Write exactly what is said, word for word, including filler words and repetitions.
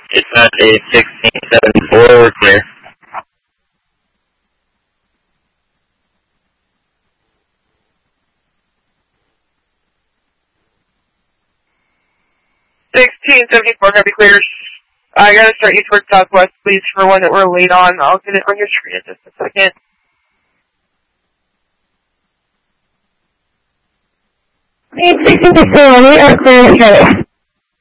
It's at a sixteen seventy-four, we're clear. sixteen seventy-four, gonna be clear. I gotta start you towards southwest, please, for one that we're late on. I'll get it on your screen in just a second. eight sixty-four, we are clear to carry.